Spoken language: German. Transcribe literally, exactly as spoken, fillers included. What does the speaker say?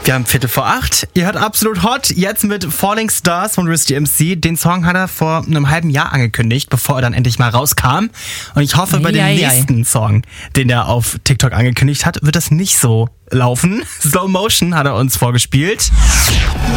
Wir haben Viertel vor acht. Ihr hört Absolut Hot, jetzt mit Falling Stars von Rich D M C. Den Song hat er vor einem halben Jahr angekündigt, bevor er dann endlich mal rauskam. Und ich hoffe, bei dem Eieiei. nächsten Song, den er auf TikTok angekündigt hat, wird das nicht so laufen. Slow Motion hat er uns vorgespielt.